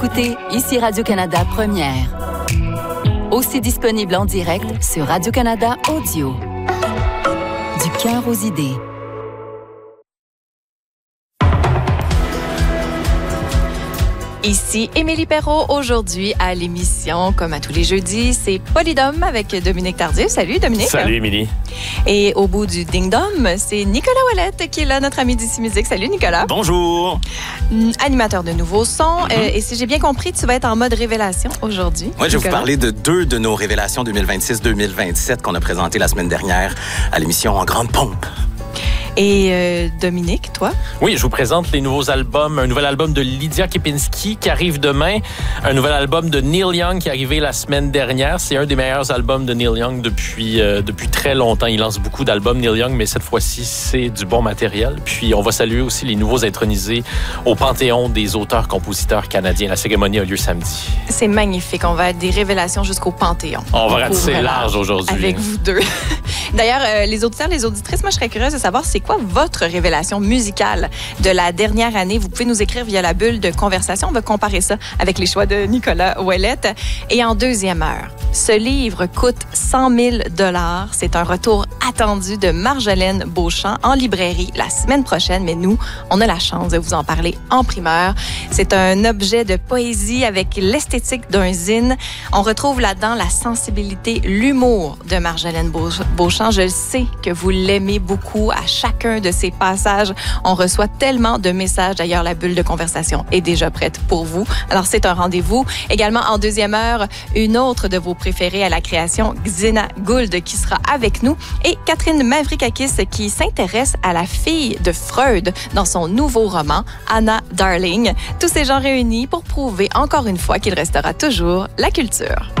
Écoutez, ici Radio-Canada Première. Aussi disponible en direct sur Radio-Canada Audio. Du cœur aux idées. Ici Émilie Perrault, aujourd'hui à l'émission, comme à tous les jeudis, c'est Polydome avec Dominique Tardif. Salut Dominique. Salut Émilie. Et au bout du ding-dong, c'est Nicolas Ouellette qui est là, notre ami d'ici Musique. Salut Nicolas. Bonjour. Animateur de nouveaux sons. Et si j'ai bien compris, tu vas être en mode révélation aujourd'hui. Moi, je vais vous parler de deux de nos révélations 2026-2027 qu'on a présentées la semaine dernière à l'émission En Grande Pompe. Et Dominique, toi? Oui, je vous présente les nouveaux albums. Un nouvel album de Lydia Kepinski qui arrive demain. Un nouvel album de Neil Young qui est arrivé la semaine dernière. C'est un des meilleurs albums de Neil Young depuis très longtemps. Il lance beaucoup d'albums, Neil Young, mais cette fois-ci, c'est du bon matériel. Puis, on va saluer aussi les nouveaux intronisés au Panthéon des auteurs-compositeurs canadiens. La cérémonie a lieu samedi. C'est magnifique. On va être des révélations jusqu'au Panthéon. On va ratisser large aujourd'hui. Avec vous deux. D'ailleurs, les auditeurs, les auditrices, moi, je serais curieuse de savoir c'est quoi votre révélation musicale de la dernière année. Vous pouvez nous écrire via la bulle de conversation. On va comparer ça avec les choix de Nicolas Ouellette. Et en deuxième heure, ce livre coûte 100 000 $. C'est un retour attendu de Marjolaine Beauchamp en librairie la semaine prochaine. Mais nous, on a la chance de vous en parler en primeur. C'est un objet de poésie avec l'esthétique d'un zine. On retrouve là-dedans la sensibilité, l'humour de Marjolaine Beauchamp. Je le sais que vous l'aimez beaucoup à chacun de ces passages. On reçoit tellement de messages. D'ailleurs, la bulle de conversation est déjà prête pour vous. Alors, c'est un rendez-vous. Également, en deuxième heure, une autre de vos préférées à la création, Xena Gould, qui sera avec nous. Et Catherine Mavrikakis, qui s'intéresse à la fille de Freud dans son nouveau roman, Anna Darling. Tous ces gens réunis pour prouver encore une fois qu'il restera toujours la culture.